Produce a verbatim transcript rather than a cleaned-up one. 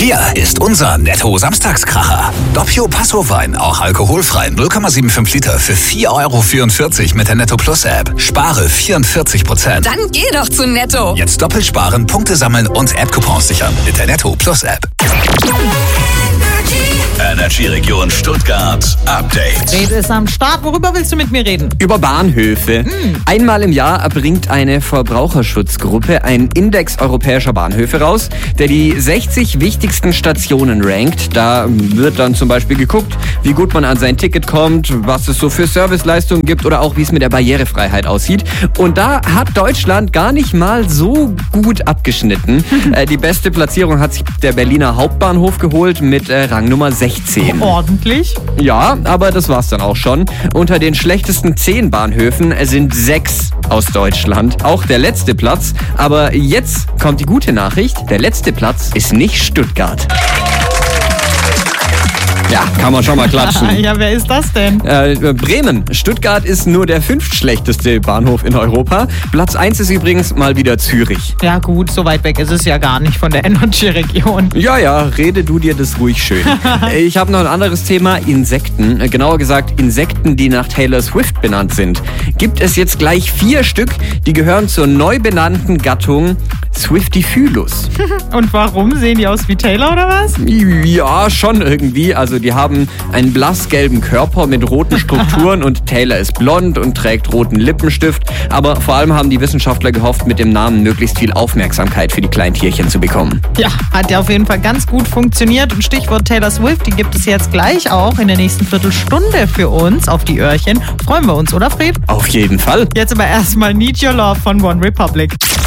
Hier ist unser Netto-Samstagskracher. Doppio Passo-Wein, auch alkoholfrei, null Komma fünfundsiebzig Liter für vier Euro vierundvierzig mit der Netto Plus App. Spare vierundvierzig Prozent. Dann geh doch zu Netto. Jetzt doppelt sparen, Punkte sammeln und App-Coupons sichern mit der Netto Plus App. Energy Region Stuttgart Update. Rede ist am Start. Worüber willst du mit mir reden? Über Bahnhöfe. Hm. Einmal im Jahr erbringt eine Verbraucherschutzgruppe einen Index europäischer Bahnhöfe raus, der die sechzig wichtigsten Stationen rankt. Da wird dann zum Beispiel geguckt, wie gut man an sein Ticket kommt, was es so für Serviceleistungen gibt oder auch wie es mit der Barrierefreiheit aussieht. Und da hat Deutschland gar nicht mal so gut abgeschnitten. äh, die beste Platzierung hat sich der Berliner Hauptbahnhof geholt mit äh, Rang Nummer sechzehn. Ordentlich. Ja, aber das war's dann auch schon. Unter den schlechtesten zehn Bahnhöfen sind sechs aus Deutschland. Auch der letzte Platz. Aber jetzt kommt die gute Nachricht. Der letzte Platz ist nicht Stuttgart. Ja, kann man schon mal klatschen. Ja, wer ist das denn? Äh, Bremen. Stuttgart ist nur der fünftschlechteste Bahnhof in Europa. Platz eins ist übrigens mal wieder Zürich. Ja gut, so weit weg ist es ja gar nicht von der Energy-Region. Ja, ja, rede du dir das ruhig schön. Ich habe noch ein anderes Thema, Insekten. Genauer gesagt, Insekten, die nach Taylor Swift benannt sind. Gibt es jetzt gleich vier Stück, die gehören zur neu benannten Gattung Swiftifylus. Und warum? Sehen die aus wie Taylor oder was? Ja, schon irgendwie. Also die haben einen blassgelben Körper mit roten Strukturen und Taylor ist blond und trägt roten Lippenstift. Aber vor allem haben die Wissenschaftler gehofft, mit dem Namen möglichst viel Aufmerksamkeit für die kleinen Tierchen zu bekommen. Ja, hat ja auf jeden Fall ganz gut funktioniert. Und Stichwort Taylor Swift, die gibt es jetzt gleich auch in der nächsten Viertelstunde für uns auf die Öhrchen. Freuen wir uns, oder Fred? Auf jeden Fall. Jetzt aber erstmal Need Your Love von One Republic.